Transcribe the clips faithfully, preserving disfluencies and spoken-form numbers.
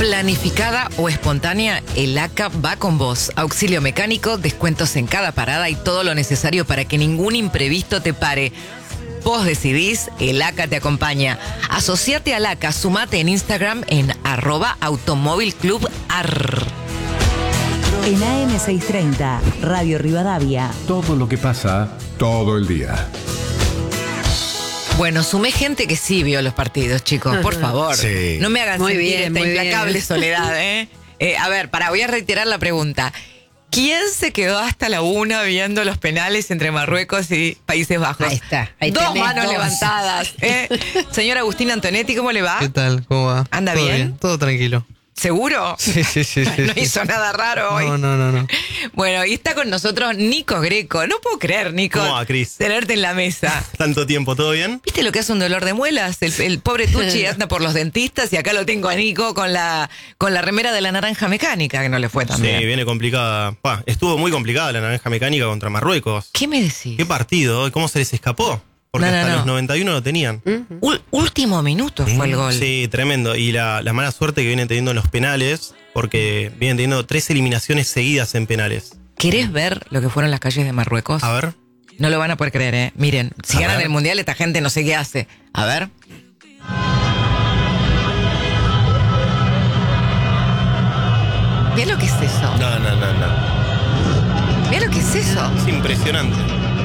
Planificada o espontánea, el A C A va con vos. Auxilio mecánico, descuentos en cada parada y todo lo necesario para que ningún imprevisto te pare. Vos decidís, el A C A te acompaña. Asociate al A C A, sumate en Instagram en arroba automóvilclubar. En A M seiscientos treinta, Radio Rivadavia. Todo lo que pasa, todo el día. Bueno, sumé gente que sí vio los partidos, chicos, por favor. Sí. No me hagan Muy sentir bien, esta muy implacable bien. soledad, ¿eh? ¿eh? A ver, pará, voy a reiterar la pregunta. ¿Quién se quedó hasta la una viendo los penales entre Marruecos y Países Bajos? Ahí está, ahí Dos tenés manos dos. levantadas. ¿eh? Señor Agustín Antonetti, ¿cómo le va? ¿Qué tal? ¿Cómo va? ¿Anda ¿Todo bien? Todo tranquilo. ¿Seguro? Sí, sí, sí. sí No sí. hizo nada raro hoy. No, no, no, no. Bueno, y está con nosotros Nico Greco. No puedo creer, Nico, ¿Cómo va, Cris? tenerte en la mesa. Tanto tiempo, ¿todo bien? ¿Viste lo que hace un dolor de muelas? El, el pobre Tucci anda por los dentistas y acá lo tengo a Nico con la, con la remera de la naranja mecánica, que no le fue tan Sí, bien. viene complicada. Bah, estuvo muy complicada la naranja mecánica contra Marruecos. ¿Qué me decís? ¿Qué partido? ¿Cómo se les escapó? Porque No, no, hasta no. los noventa y uno lo tenían. Ul- último minuto fue el gol. Sí, tremendo. Y la, la mala suerte que vienen teniendo en los penales, porque vienen teniendo tres eliminaciones seguidas en penales. ¿Querés ver lo que fueron las calles de Marruecos? A ver. No lo van a poder creer, ¿eh? Miren, si A ganan ver. el Mundial, esta gente no sé qué hace. A ver. Mira lo que es eso. No, no, no, no. Mira lo que es eso. Es impresionante.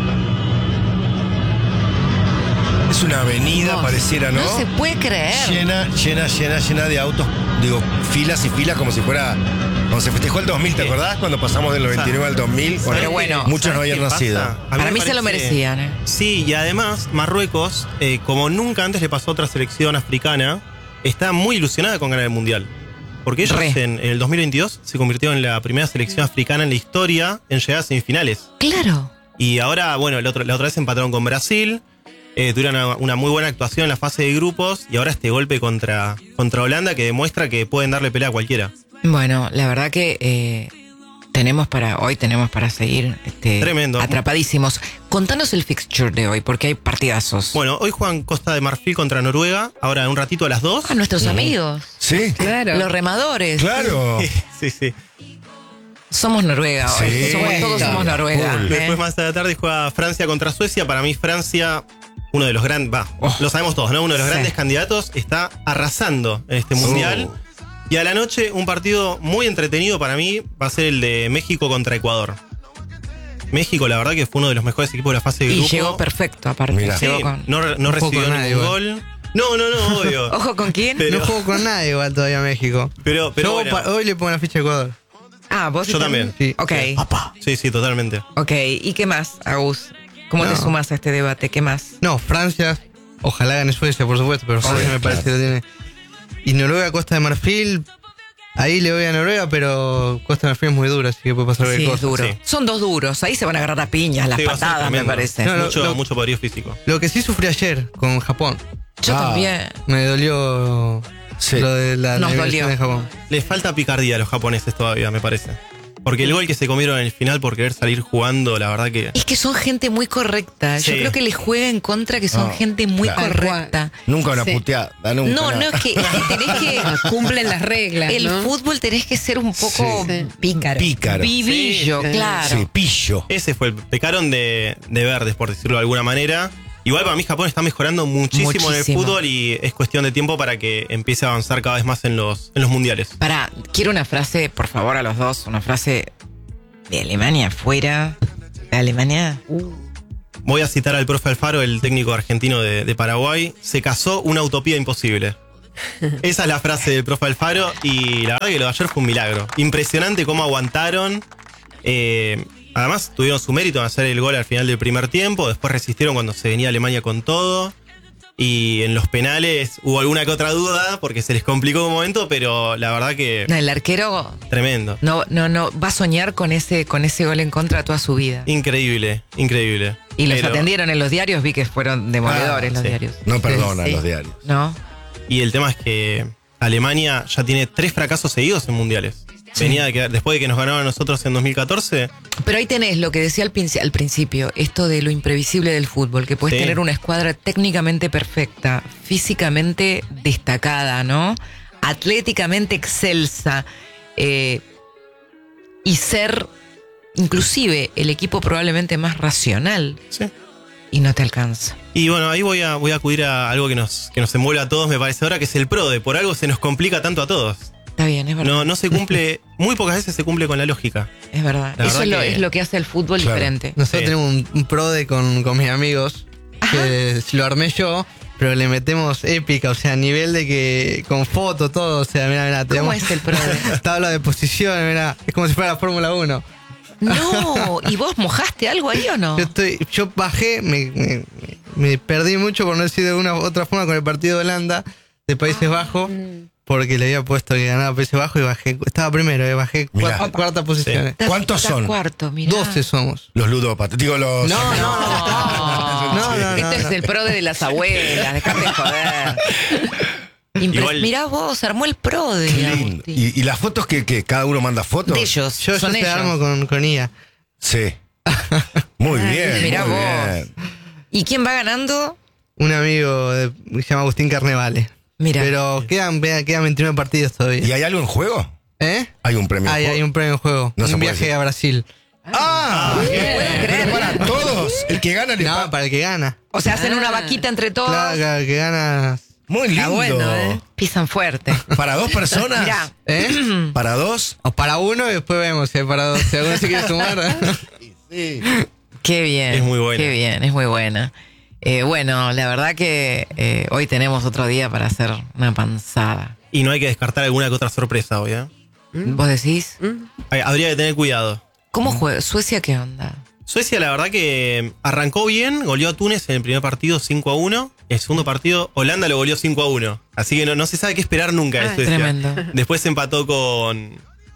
Es una avenida, No, pareciera, ¿no? No se puede creer. Llena, llena, llena, llena de autos. Digo, filas y filas como si fuera... Cuando se festejó el dos mil, ¿te Sí. acordás? Cuando pasamos del noventa y nueve al dos mil. Pero bueno, muchos no ¿sabes habían qué nacido. pasa? A mí Para me mí se lo parece- merecían, ¿eh? Sí, y además Marruecos, eh, como nunca antes le pasó a otra selección africana, está muy ilusionada con ganar el Mundial. Porque ellos Re. en, en el dos mil veintidós se convirtieron en la primera selección africana en la historia en llegar a semifinales. Claro. Y ahora, bueno, la otra, la otra vez empataron con Brasil, eh, tuvieron una, una muy buena actuación en la fase de grupos y ahora este golpe contra, contra Holanda que demuestra que pueden darle pelea a cualquiera. Bueno, la verdad que eh, tenemos para hoy, tenemos para seguir este, Tremendo. atrapadísimos. Contanos el fixture de hoy, porque hay partidazos. Bueno, hoy juegan Costa de Marfil contra Noruega, ahora en un ratito a las dos. A nuestros amigos, Sí, Claro. los remadores. claro. Sí, sí. Somos Noruega hoy. Sí. Somos, todos somos Noruega. Full. ¿eh? Después más a la tarde juega Francia contra Suecia. Para mí Francia, uno de los grandes, va, Oh. lo sabemos todos, ¿no? Uno de los Sí. grandes candidatos, está arrasando en este mundial. Y a la noche, un partido muy entretenido para mí va a ser el de México contra Ecuador. México, la verdad que fue uno de los mejores equipos de la fase de Y grupo. llegó perfecto, aparte. Mirá. Sí, Llegó con- no, re- no No jugó recibió con ningún nadie, gol. No, no, no, obvio. Ojo con quién. Pero- No juego con nadie igual todavía a México. Pero, pero Yo bueno. pa- hoy le pongo la ficha a Ecuador. Ah, vos Yo también. Sí. Ok, Sí, sí, totalmente. ok. ¿Y qué más, Agus? ¿Cómo te No. sumas a este debate? ¿Qué más? No, Francia, ojalá gane Suecia, por supuesto, pero Francia me parece que lo tiene. Y Noruega, Costa de Marfil, ahí le voy a Noruega, pero Costa de Marfil es muy dura, así que puede pasar Sí, cualquier es cosa. duro. Sí. Son dos duros. Ahí se van a agarrar a piñas, las Sí, va a ser patadas, me tremendo. parece. No, no, mucho, lo- mucho poderío físico. Lo que sí sufrí ayer con Japón, Yo Ah. también. me dolió Sí. lo de la Nos eliminación dolió. de Japón. Les falta picardía a los japoneses todavía, me parece. Porque el gol que se comieron en el final por querer salir jugando, la verdad que... Es que son gente muy correcta. Yo Sí. creo que les juega en contra que son No, gente muy claro. correcta. Nunca una Sí. puteada, nunca. No, no, nada. es que, es que tenés que... Cumplen las reglas, El ¿no? fútbol tenés que ser un poco Sí. Pícaro. Pícaro. vivillo, Sí. claro. Sí, pillo. Ese fue el... Pecaron de, de verdes, por decirlo de alguna manera. Igual para mí Japón está mejorando muchísimo, en el Muchísimo. fútbol y es cuestión de tiempo para que empiece a avanzar cada vez más en los, en los mundiales. Pará, quiero una frase, por favor, a los dos. Una frase de Alemania fuera. De Alemania. Voy a citar al profe Alfaro, el técnico argentino de, de Paraguay. Se casó una utopía imposible. Esa es la frase del profe Alfaro y la verdad que lo de ayer fue un milagro. Impresionante cómo aguantaron. Eh, además tuvieron su mérito en hacer el gol al final del primer tiempo. Después resistieron cuando se venía Alemania con todo. Y en los penales hubo alguna que otra duda porque se les complicó un momento, pero la verdad que No, el arquero tremendo. no, no, no va a soñar con ese, con ese gol en contra toda su vida. Increíble, increíble. Y los Pero- atendieron en los diarios, vi que fueron demoledores Ah, los sí. diarios. No perdonan Sí. los diarios. ¿No? Y el tema es que Alemania ya tiene tres fracasos seguidos en mundiales. Venía de que, después de que nos ganaron a nosotros en dos mil catorce. Pero ahí tenés lo que decía al, princi- al principio, esto de lo imprevisible del fútbol, que puedes Sí. tener una escuadra técnicamente perfecta, físicamente destacada, ¿no? atléticamente excelsa eh, y ser inclusive el equipo probablemente más racional Sí. y no te alcanza. Y bueno, ahí voy a, voy a acudir a algo que nos, que nos envuelve a todos, me parece ahora, que es el PRODE. Por algo se nos complica tanto a todos. Está bien, es verdad. No, no se cumple, muy pocas veces se cumple con la lógica. Es verdad. La Eso verdad es lo, que- es lo que hace el fútbol Claro. diferente. Nosotros Sí. tenemos un, un prode con, con mis amigos, que lo armé yo, pero le metemos épica, o sea, a nivel de que con foto, todo, o sea, mira, mira, ¿Cómo tenemos es el PRODE? tabla de posiciones, mira, es como si fuera la Fórmula uno. No, ¿y vos mojaste algo ahí o no? Yo estoy, yo bajé, me, me, me perdí mucho, por no decir de alguna otra forma, con el partido de Holanda, de Países Bajos, porque le había puesto que ganaba Países Bajos y bajé, estaba primero, eh, bajé Mirá. cuarta, cuarta posición. Estás- ¿Cuántos estás son? Cuarto, mirá. doce somos. Los ludópatas. Digo, los. No, no, No, no, no, Esto no, es no. el PRODE de las abuelas, dejate de joder. Impres- Igual- Mirá vos, se armó el PRODE. Qué lindo. Agustín. ¿Y, y las fotos que, que cada uno manda fotos? De ellos, Yo, yo son te ellos. armo con, con I A. Sí. Muy bien. Mirá muy vos. bien. ¿Y quién va ganando? Un amigo de- que se llama Agustín Carnevale. Mira. Pero quedan, quedan veintinueve partidos todavía. ¿Y hay algo en juego? ¿Eh? Hay un premio. en Hay, juego? hay un premio en juego. No se un puede viaje decir. a Brasil. ¡Ah! Pero para todos. El que gana le No, paga. para el que gana. O sea, hacen Ah. una vaquita entre todos. Claro, claro, el que gana. Muy lindo. Está bueno, ¿eh? Pisan fuerte. ¿Para dos personas? Mirá. ¿Eh? ¿Para dos? O para uno y después vemos si es para dos. Si alguno se quiere sumar. Sí. Qué bien. Es muy buena. Qué bien, es muy buena. Eh, bueno, la verdad que eh, hoy tenemos otro día para hacer una panzada. Y no hay que descartar alguna que otra sorpresa hoy, ¿eh? ¿Vos decís? Hay- Habría que tener cuidado. ¿Cómo juega? ¿Suecia qué onda? Suecia, la verdad que arrancó bien, goleó a Túnez en el primer partido cinco a uno. El segundo partido, Holanda lo goleó cinco a uno. Así que no, no se sabe qué esperar nunca de Ah, Suecia. tremendo. Después se empató con.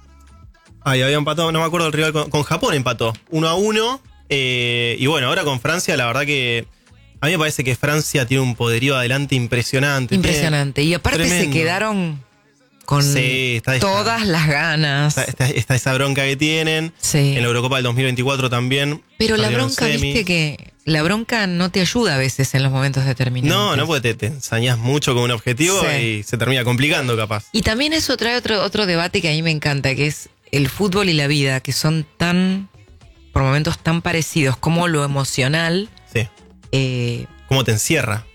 Ay, había empatado, no me acuerdo el rival. Con, con Japón empató uno a uno. Eh, y bueno, ahora con Francia, la verdad que. A mí me parece que Francia tiene un poderío adelante impresionante. Impresionante. Y aparte se Tremendo. quedaron con Sí, está- está- todas las ganas. Está, está- está esa bronca que tienen. Sí. En la Eurocopa del dos mil veinticuatro también. Pero la perdieron bronca, semis. viste que la bronca no te ayuda a veces en los momentos determinantes. No, no, porque te, te ensañas mucho con un objetivo Sí. y se termina complicando, capaz. Y también eso trae otro, otro debate que a mí me encanta, que es el fútbol y la vida, que son tan, por momentos tan parecidos como lo emocional, Sí. eh, ¿Cómo te encierra?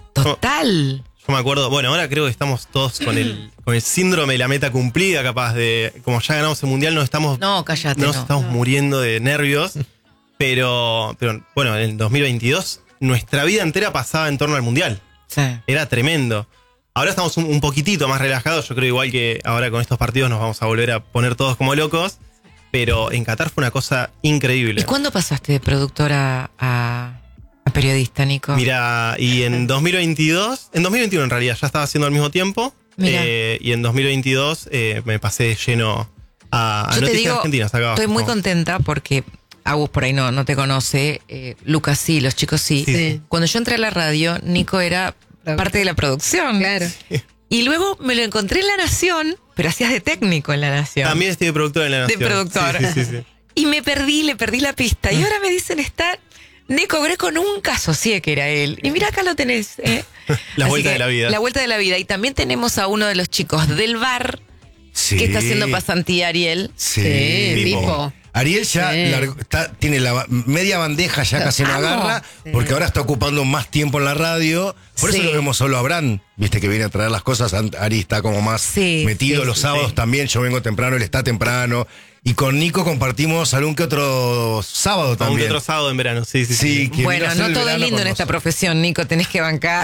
total. Yo me acuerdo, bueno, ahora creo que estamos todos con el, con el síndrome de la meta cumplida, capaz de. Como ya ganamos el mundial, nos estamos. No, cállate. nos no. estamos muriendo de nervios. Pero, pero, bueno, en el dos mil veintidós, nuestra vida entera pasaba en torno al mundial. Sí. Era tremendo. Ahora estamos un, un poquitito más relajados. Yo creo igual que ahora con estos partidos nos vamos a volver a poner todos como locos. Pero en Qatar fue una cosa increíble. ¿Y cuándo pasaste de productora a, a periodista, Nico? Mira, y en dos mil veintidós, en dos mil veintiuno en realidad, ya estaba haciendo al mismo tiempo. Mira. Eh, y en dos mil veintidós eh, me pasé de lleno a, a Yo te Noticias digo, Argentinas. Acá estoy muy abajo. contenta porque Agus por ahí no, no te conoce, eh, Lucas sí, los chicos sí. Sí, sí. Cuando yo entré a la radio, Nico era La- parte de la producción. Claro. Y luego me lo encontré en La Nación, pero hacías de técnico en La Nación. También estoy de productor en la De Nación. productor. Sí, sí, sí, sí. Y me perdí, le perdí la pista. Y ahora me dicen, está Nico Greco, nunca asocié que era él. Y mira, acá lo tenés. ¿eh? La Así vuelta que, de la vida. La vuelta de la vida. Y también tenemos a uno de los chicos del bar Sí. que está haciendo pasantía, Ariel. Sí, Sí, tipo. Ariel ya Sí. largó- está, tiene la ba- media bandeja, ya casi no Amo. agarra, porque ahora está ocupando más tiempo en la radio. Por Sí. eso lo vemos solo a Abraham, viste que viene a traer las cosas. Ant- Ari está como más Sí, metido sí, los sí, sábados sí. también. Yo vengo temprano, él está temprano. Y con Nico compartimos algún que otro sábado Aunque también. otro sábado en verano, sí, sí, sí. Sí, que Bueno, vino a hacer no el todo es verano lindo con en esta nosotros. profesión, Nico, tenés que bancar.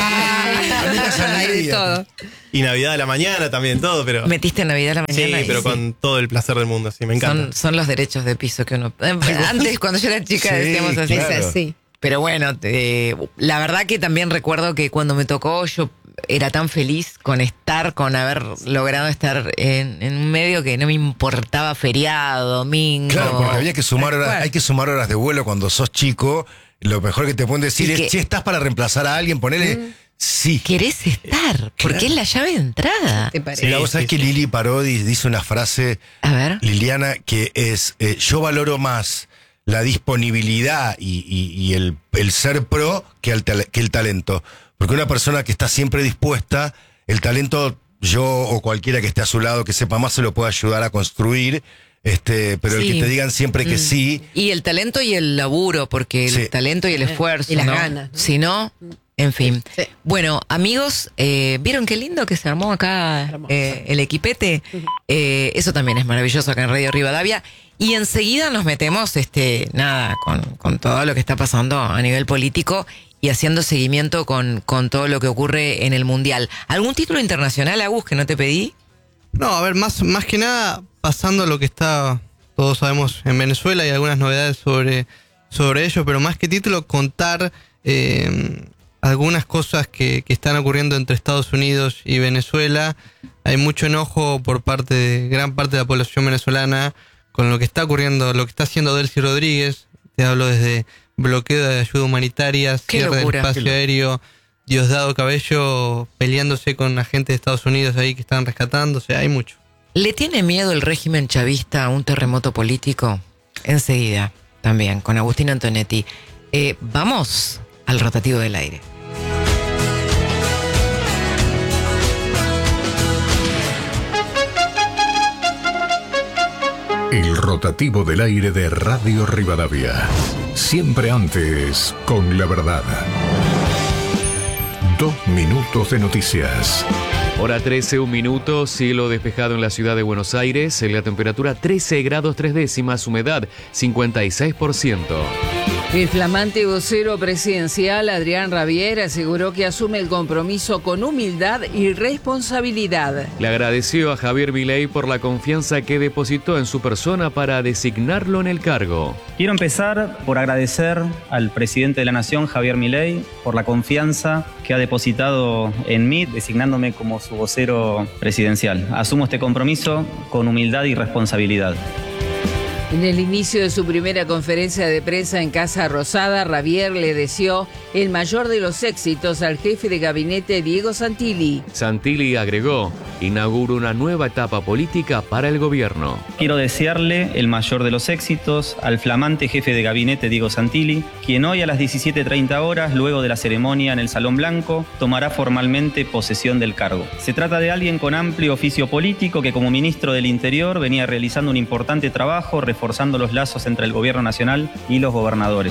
Amigas al Hay de día. todo. Y Navidad a la mañana también, todo, pero. Metiste Navidad a la Sí, mañana. y pero con todo el placer del mundo, sí, me encanta. son, son los derechos de piso que uno... eh, Antes, cuando yo era chica, Sí, decíamos así. claro. Es así. Pero bueno, eh, la verdad que también recuerdo que cuando me tocó yo era tan feliz con estar, con haber logrado estar en, en un medio que no me importaba feriado, domingo. Claro, porque había que sumar Tal horas, cual. hay que sumar horas de vuelo cuando sos chico. Lo mejor que te pueden decir Y es, que- che, ¿estás para reemplazar a alguien? Ponele, sí. Querés estar, porque es la llave de entrada. ¿Te parece? Mira, vos Sí, sabés sí, que sí. Lili Parodi dice una frase, A ver. Liliana, que es, eh, yo valoro más la disponibilidad y, y- y el, el ser pro que el, tal- que el talento. Porque una persona que está siempre dispuesta, el talento yo o cualquiera que esté a su lado que sepa más se lo puede ayudar a construir. Este, pero Sí. el que te digan siempre que Mm. sí. Y el talento y el laburo, porque el Sí. talento y el esfuerzo. y las ¿no? ganas. Si no, en fin. Sí. Bueno, amigos, eh, ¿vieron qué lindo que se armó acá Hermoso. eh, el equipete? Eh, eso también es maravilloso acá en Radio Rivadavia. Y enseguida nos metemos, este, nada, con, con todo lo que está pasando a nivel político y haciendo seguimiento con, con todo lo que ocurre en el Mundial. ¿Algún título internacional, Agus, que no te pedí? No, a ver, más, más que nada, pasando lo que está, todos sabemos, en Venezuela y algunas novedades sobre, sobre ello, pero más que título, contar eh, algunas cosas que, que están ocurriendo entre Estados Unidos y Venezuela. Hay mucho enojo por parte de gran parte de la población venezolana con lo que está ocurriendo, lo que está haciendo Delcy Rodríguez. Te hablo desde bloqueo de ayuda humanitaria, Qué cierre del locura. espacio Qué aéreo, Diosdado Cabello peleándose con agentes de Estados Unidos ahí que están rescatando, o sea, hay mucho. ¿Le tiene miedo el régimen chavista a un terremoto político? Enseguida, también, con Agustín Antonetti. Eh, vamos al rotativo del aire. El rotativo del aire de Radio Rivadavia. Siempre antes, con la verdad. Dos minutos de noticias. Hora trece, un minuto, cielo despejado en la ciudad de Buenos Aires, la temperatura trece grados tres décimas, humedad cincuenta y seis por ciento. El flamante vocero presidencial Adrián Rabier aseguró que asume el compromiso con humildad y responsabilidad. Le agradeció a Javier Milei por la confianza que depositó en su persona para designarlo en el cargo. Quiero empezar por agradecer al presidente de la Nación, Javier Milei, por la confianza que ha depositado en mí, designándome como su vocero presidencial. Asumo este compromiso con humildad y responsabilidad. En el inicio de su primera conferencia de prensa en Casa Rosada, Rabier le deseó el mayor de los éxitos al jefe de gabinete Diego Santilli. Santilli agregó, inaugura una nueva etapa política para el gobierno. Quiero desearle el mayor de los éxitos al flamante jefe de gabinete Diego Santilli, quien hoy a las diecisiete treinta horas, luego de la ceremonia en el Salón Blanco, tomará formalmente posesión del cargo. Se trata de alguien con amplio oficio político que como ministro del Interior venía realizando un importante trabajo reforzando los lazos entre el gobierno nacional y los gobernadores.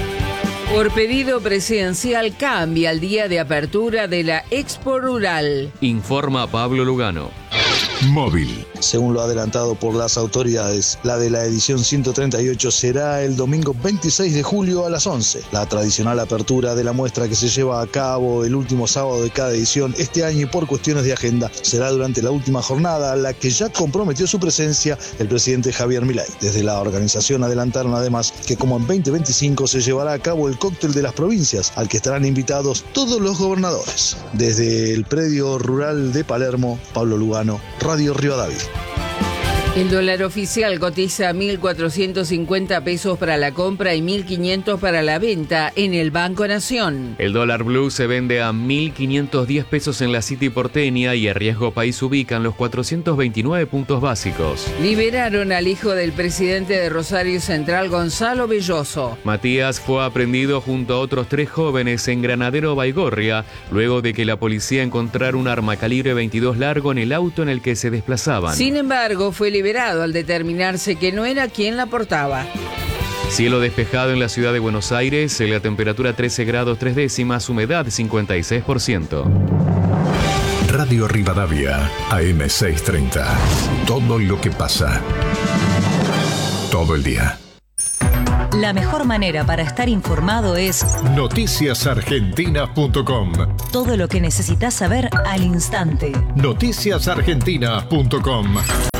Por pedido presidencial cambia el día de apertura de la Expo Rural. Informa Pablo Lugano. Móvil. Según lo adelantado por las autoridades, la de la edición ciento treinta y ocho será el domingo veintiséis de julio a las once. La tradicional apertura de la muestra que se lleva a cabo el último sábado de cada edición este año y por cuestiones de agenda será durante la última jornada, a la que ya comprometió su presencia el presidente Javier Milei. Desde la organización adelantaron además que como en veinte veinticinco se llevará a cabo el cóctel de las provincias, al que estarán invitados todos los gobernadores. Desde el predio rural de Palermo, Pablo Lugano, Radio Rivadavia. El dólar oficial cotiza mil cuatrocientos cincuenta pesos para la compra y mil quinientos para la venta en el Banco Nación. El dólar blue se vende a mil quinientos diez pesos en la City porteña y a riesgo país ubican los cuatrocientos veintinueve puntos básicos. Liberaron al hijo del presidente de Rosario Central, Gonzalo Belloso. Matías fue aprehendido junto a otros tres jóvenes en Granadero Baigorria, luego de que la policía encontrara un arma calibre veintidós largo en el auto en el que se desplazaban. Sin embargo, fue liberado al determinarse que no era quien la portaba. Cielo despejado en la ciudad de Buenos Aires, la temperatura trece grados tres décimas, humedad cincuenta y seis por ciento. Radio Rivadavia, A M seiscientos treinta. Todo lo que pasa. Todo el día. La mejor manera para estar informado es noticias argentinas punto com. todo lo que necesitas saber al instante. noticias argentinas punto com.